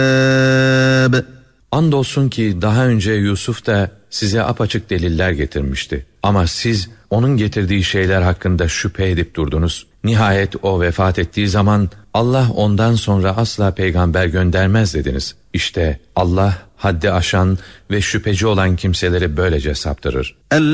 Andolsun ki daha önce Yusuf da size apaçık deliller getirmişti. Ama siz onun getirdiği şeyler hakkında şüphe edip durdunuz. Nihayet o vefat ettiği zaman Allah ondan sonra asla peygamber göndermez dediniz. İşte Allah haddi aşan ve şüpheci olan kimseleri böylece saptırır.